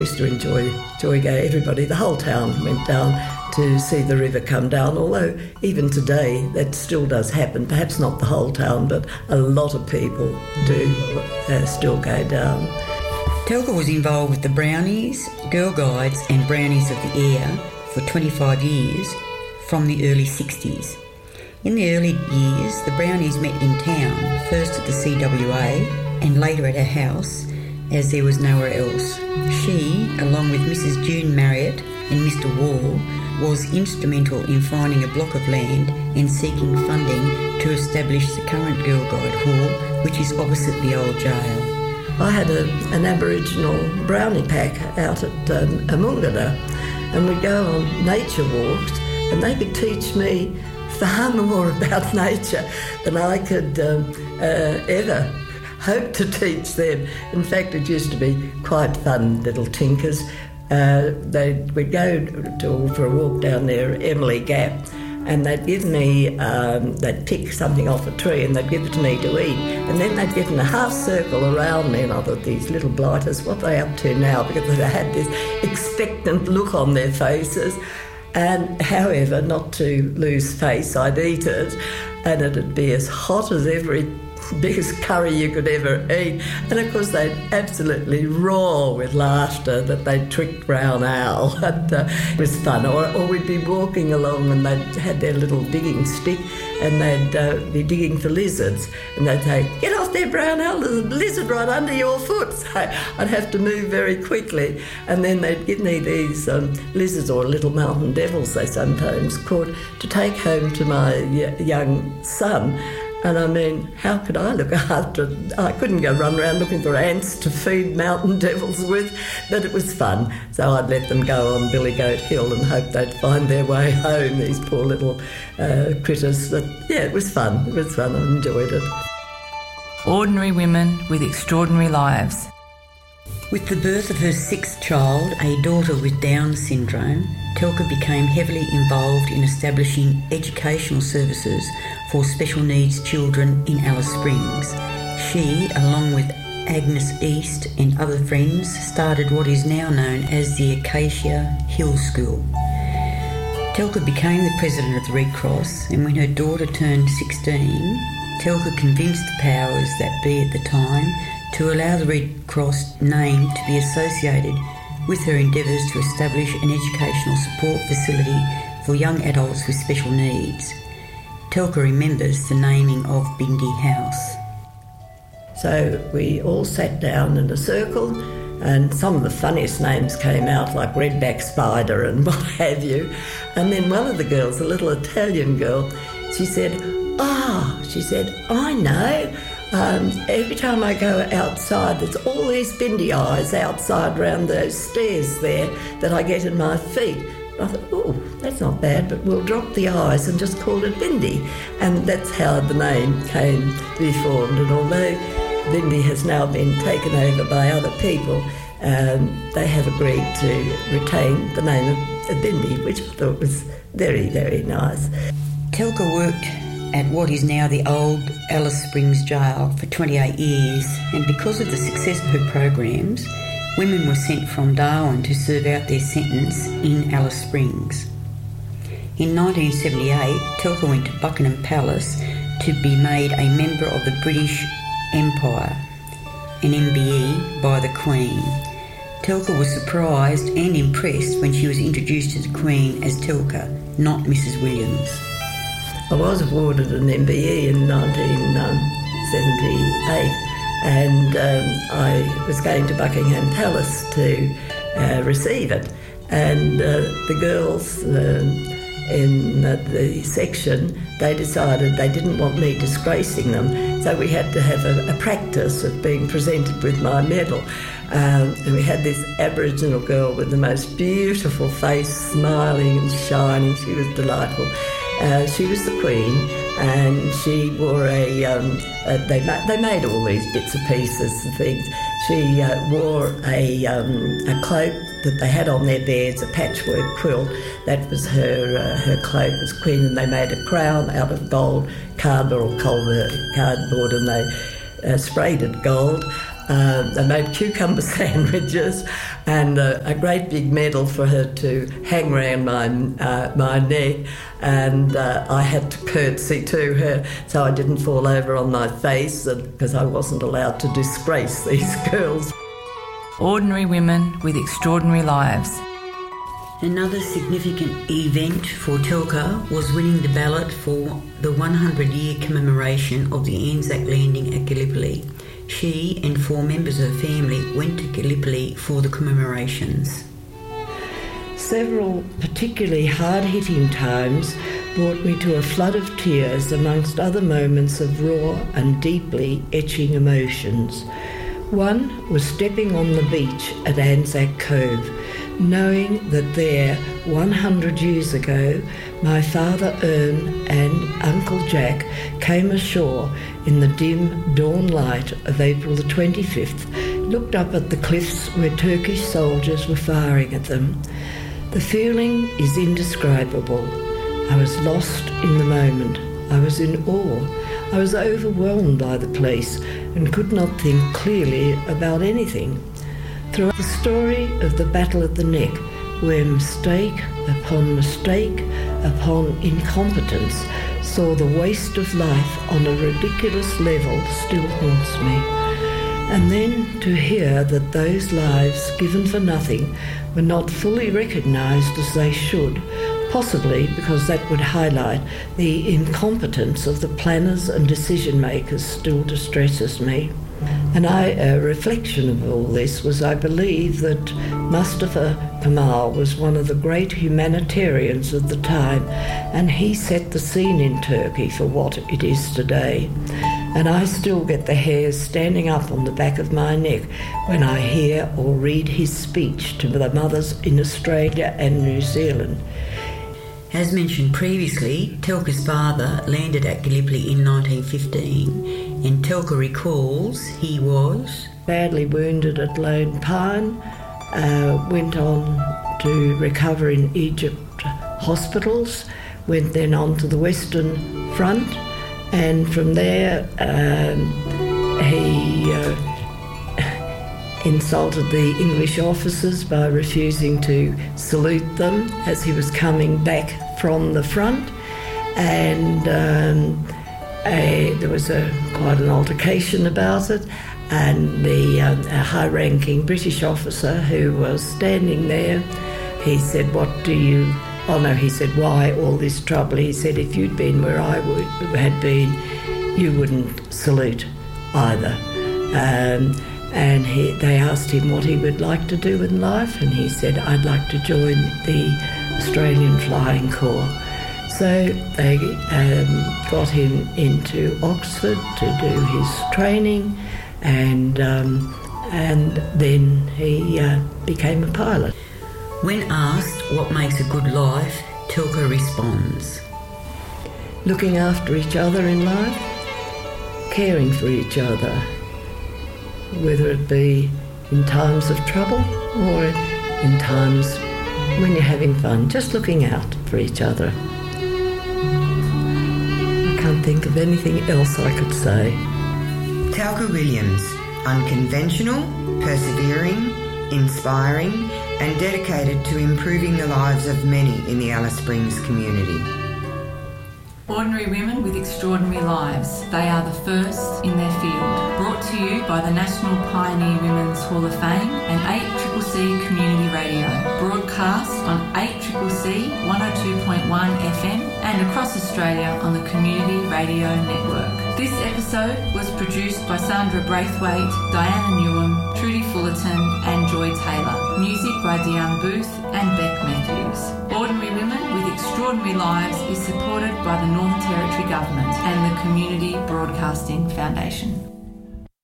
Used to enjoy going. Everybody, the whole town went down to see the river come down, although even today that still does happen. Perhaps not the whole town, but a lot of people do still go down. Telka was involved with the Brownies, Girl Guides and Brownies of the Air for 25 years from the early 60s. In the early years, the Brownies met in town, first at the CWA and later at her house, as there was nowhere else. She, along with Mrs. June Marriott and Mr. Wall, was instrumental in finding a block of land and seeking funding to establish the current Girl Guide Hall, which is opposite the old jail. I had an Aboriginal brownie pack out at Amungada, and we'd go on nature walks, and they could teach me far more about nature than I could ever hope to teach them. In fact, it used to be quite fun, little tinkers. We'd go for a walk down there, Emily Gap, and they'd give me, they'd pick something off a tree and they'd give it to me to eat. And then they'd get in a half circle around me, and I thought, these little blighters, what are they up to now? Because they had this expectant look on their faces. And however, not to lose face, I'd eat it, and it'd be as hot as every biggest curry you could ever eat. And of course they'd absolutely roar with laughter that they'd tricked Brown Owl. And it was fun. Or we'd be walking along and they'd had their little digging stick and they'd be digging for lizards, and they'd say, "Get off there, Brown Owl, there's a lizard right under your foot." So I'd have to move very quickly, and then they'd give me these lizards, or little mountain devils they sometimes caught, to take home to my young son. And I mean, how could I look after it? I couldn't go run around looking for ants to feed mountain devils with, but it was fun. So I'd let them go on Billy Goat Hill and hope they'd find their way home, these poor little critters. But yeah, it was fun. It was fun. I enjoyed it. Ordinary women with extraordinary lives. With the birth of her sixth child, a daughter with Down syndrome, Telka became heavily involved in establishing educational services for special needs children in Alice Springs. She, along with Agnes East and other friends, started what is now known as the Acacia Hill School. Telka became the president of the Red Cross, and when her daughter turned 16, Telka convinced the powers that be at the time to allow the Red Cross name to be associated with her endeavours to establish an educational support facility for young adults with special needs. Telka remembers the naming of Bindi House. So we all sat down in a circle, and some of the funniest names came out, like Redback Spider and what have you. And then one of the girls, a little Italian girl, she said, I know. Every time I go outside, there's all these bindi eyes outside round those stairs there that I get in my feet. I thought, oh, that's not bad, but we'll drop the eyes and just call it Bindi. And that's how the name came to be formed. And although Bindi has now been taken over by other people, they have agreed to retain the name of Bindi, which I thought was very, very nice. Telka worked at what is now the old Alice Springs Jail for 28 years, and because of the success of her programs, women were sent from Darwin to serve out their sentence in Alice Springs. In 1978, Telka went to Buckingham Palace to be made a member of the British Empire, an MBE, by the Queen. Telka was surprised and impressed when she was introduced to the Queen as Telka, not Mrs. Williams. I was awarded an MBE in 1978, and I was going to Buckingham Palace to receive it. And the girls in the section, they decided they didn't want me disgracing them, so we had to have a practice of being presented with my medal. And we had this Aboriginal girl with the most beautiful face, smiling and shining. She was delightful. She was the Queen, and she wore they made all these bits and pieces and things. She wore a cloak that they had on their beds, a patchwork quilt. That was her cloak as Queen, and they made a crown out of gold cardboard, cardboard, and they sprayed it gold. They made cucumber sandwiches. and a great big medal for her to hang around my neck, and I had to curtsy to her so I didn't fall over on my face, because I wasn't allowed to disgrace these girls. Ordinary women with extraordinary lives. Another significant event for Telka was winning the ballot for the 100-year commemoration of the Anzac landing at Gallipoli. She and 4 members of her family went to Gallipoli for the commemorations. Several particularly hard-hitting times brought me to a flood of tears amongst other moments of raw and deeply etching emotions. One was stepping on the beach at Anzac Cove, knowing that there, 100 years ago, my father Ern and Uncle Jack came ashore in the dim dawn light of April the 25th, looked up at the cliffs where Turkish soldiers were firing at them. The feeling is indescribable. I was lost in the moment. I was in awe. I was overwhelmed by the place and could not think clearly about anything. Throughout the story of the Battle at the Neck, where mistake upon incompetence saw the waste of life on a ridiculous level, still haunts me. And then to hear that those lives given for nothing were not fully recognised as they should, possibly because that would highlight the incompetence of the planners and decision makers, still distresses me. And a reflection of all this was, I believe, that Mustafa Kemal was one of the great humanitarians of the time, and he set the scene in Turkey for what it is today. And I still get the hairs standing up on the back of my neck when I hear or read his speech to the mothers in Australia and New Zealand. As mentioned previously, Telka's father landed at Gallipoli in 1915, and Telka recalls he was badly wounded at Lone Pine, went on to recover in Egypt hospitals, went then on to the Western Front, and from there he insulted the English officers by refusing to salute them as he was coming back from the front, and there was quite an altercation about it, and the high-ranking British officer who was standing there, he said, he said, why all this trouble? He said, if you'd been where I had been, you wouldn't salute either. And they asked him what he would like to do in life, and he said, I'd like to join the Australian Flying Corps. So they got him into Oxford to do his training, and then he became a pilot. When asked what makes a good life, Telka responds, looking after each other in life, caring for each other, whether it be in times of trouble or in times when you're having fun, just looking out for each other. I can't think of anything else I could say. Telka Williams, unconventional, persevering, inspiring, and dedicated to improving the lives of many in the Alice Springs community. Ordinary women with extraordinary lives. They are the first in their field. Brought to you by the National Pioneer Women's Hall of Fame and 8CCC Community Radio. Broadcast on 8CCC 102.1 FM and across Australia on the Community Radio Network. This episode was produced by Sandra Braithwaite, Diana Newham, Trudy Fullerton and Joy Taylor. Music by Dion Booth and Beck Matthews. Ordinary Women with Extraordinary Lives is supported by the Northern Territory Government and the Community Broadcasting Foundation.